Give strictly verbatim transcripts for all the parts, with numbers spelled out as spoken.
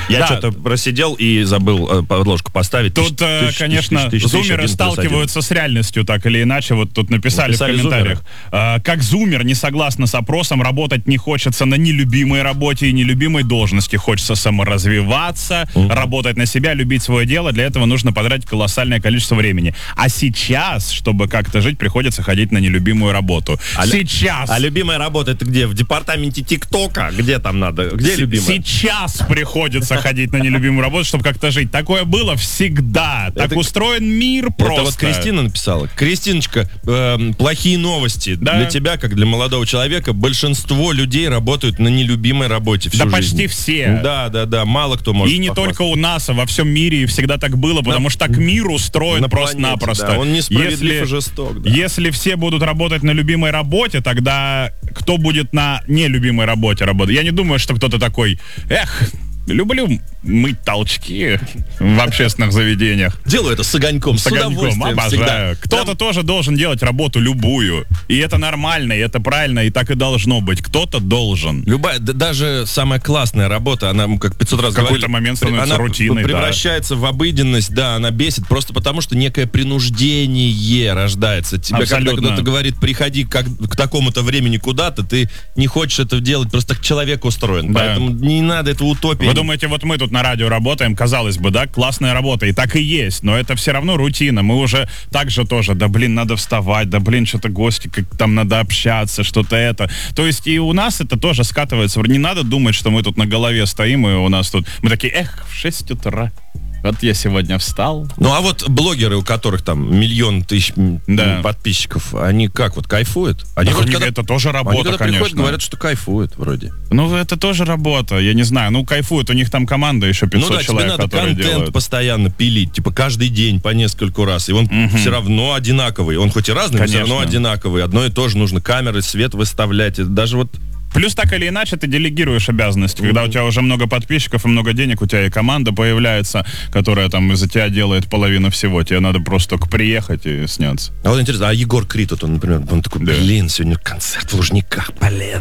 Я да. что-то просидел и забыл э, подложку поставить. Тут, тысяч, конечно, тысяч, тысяч, зумеры тысяч, сталкиваются с реальностью, так или иначе. Вот тут написали, написали в комментариях. А, как зумер не согласна с опросом, работать не хочется на нелюбимой работе и нелюбимой должности. Хочется саморазвиваться, угу. работать на себя, любить свое дело. Для этого нужно потратить колоссальное количество времени. А сейчас, чтобы как-то жить, приходится ходить на нелюбимую работу. А сейчас. А любимая работа это где? В департаменте ТикТока? Где там надо? Где С- любимая? Сейчас приходится ходить на нелюбимую работу, чтобы как-то жить. Такое было всегда. Так Это- устроен мир просто. Это вот Кристина написала. Кристиночка, эм, плохие новости. Да. Для тебя, как для молодого человека, большинство людей работают на нелюбимой работе всю Да жизнь. почти все. Да, да, да. Мало кто может И не похвастаться. только у нас, а во всем мире, и всегда так было, потому На- что так мир устроен на просто-напросто. планете, да. Он несправедлив Если- и жесток, да. Если все будут работать на любимой работе, тогда кто будет на нелюбимой работе работать? Я не думаю, что кто-то такой, эх, люблю мыть толчки в общественных заведениях. Делаю это с огоньком, с, С огоньком, удовольствием обожаю. всегда. Кто-то Прям- тоже должен делать работу любую. И это нормально, и это правильно, и так и должно быть. Кто-то должен. Любая, да- даже самая классная работа, она, ну, как пятьсот раз В какой-то говорили, момент становится она рутиной, да. превращается в обыденность, да, она бесит, просто потому что некое принуждение рождается. Тебе когда Абсолютно. кто-то говорит, приходи как, к такому-то времени куда-то, ты не хочешь это делать, просто так человек устроен. Да. Поэтому не надо, это утопия. Вы думаете, вот мы тут на радио работаем, казалось бы, да, классная работа, и так и есть, но это все равно рутина. Мы уже так же тоже, да блин, надо вставать, да блин, что-то гости, как там надо общаться, что-то это. То есть и у нас это тоже скатывается. Не надо думать, что мы тут на голове стоим, и у нас тут... Мы такие, эх, в шесть утра. Вот я сегодня встал. Ну, а вот блогеры, у которых там миллион тысяч м, Да. подписчиков, они как, вот кайфуют? Они Так вроде у них когда- это тоже Они работа, когда приходят, конечно. говорят, что кайфуют вроде. Ну, это тоже работа, я не знаю. Ну, кайфуют, у них там команда еще Ну пятьсот да, тебе человек, надо которые контент делают. постоянно пилить, типа каждый день по нескольку раз. И он все равно одинаковый. Он хоть и разный, но все равно Конечно. одинаковый. Одно и то же, нужно камеры, свет выставлять. И даже вот Плюс так или иначе ты делегируешь обязанности. Когда у тебя уже много подписчиков и много денег, у тебя и команда появляется, которая там из-за тебя делает половину всего. Тебе надо просто только приехать и сняться. А вот интересно, а Егор Крид, вот он, например, он такой, Да. блин, сегодня концерт в Лужниках, блин.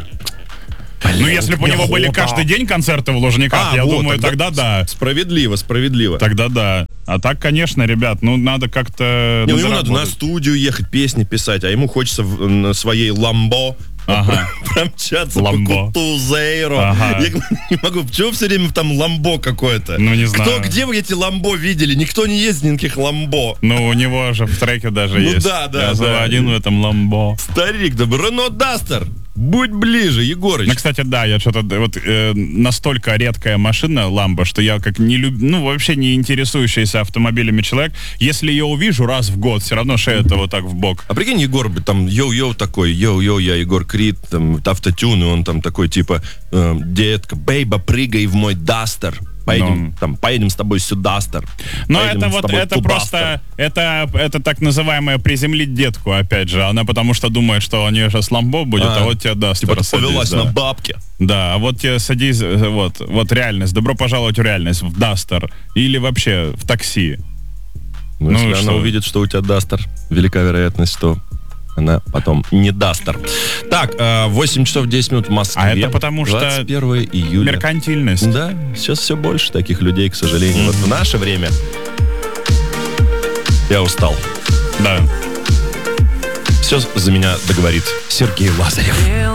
Ну, если бы у него были каждый день концерты в Лужниках, А, я вот, думаю, тогда да. Справедливо, справедливо. Тогда да. А так, конечно, ребят, ну, надо как-то... Не, ну, ну, ему надо на заработать. студию ехать, песни писать, а ему хочется в- на своей ламбо Ага. промчаться Ламбо. по Кутузейру. Ага. Я не могу, почему все время там ламбо какое-то? Ну, не Кто, знаю. где вы эти ламбо видели? Никто не ездит ни на каких ламбо. Ну, у него же в треке даже Ну есть. да, да, Я да. один в этом ламбо. Старик, да, Рено Дастер, будь ближе, Егорыч. Ну, кстати, да, я что-то вот э, настолько редкая машина Ламбо, что я как не люб... ну вообще не интересующийся автомобилями человек, если ее увижу раз в год, все равно шея-то вот так в бок. А прикинь, Егор бы там йоу-йоу такой, йоу-йоу, я Егор Крид, там автотюн, и он там такой типа, э, детка, бейба, прыгай в мой Дастер. Поедем, Ну. там, поедем с тобой сюда, Дастер. Но Поедем это с вот тобой это туда, просто Дастер. это это так называемое приземлить детку, опять же. Она потому что думает, что у нее сейчас Ламбо будет, а, А, вот тебе даст. Типа ты повелась на бабки. Да, а вот тебе садись, э, вот, вот реальность. Добро пожаловать в реальность, в Дастер. Или вообще в такси. Ну, Ну, если что? она увидит, что у тебя Дастер, велика вероятность, что она потом не Дастер. Так, э, восемь часов десять минут в Москве. А это потому что двадцать первое июля. Меркантильность. Да, сейчас все больше таких людей, к сожалению. Вот в наше время я устал. Да. Все за меня договорит Сергей Лазарев.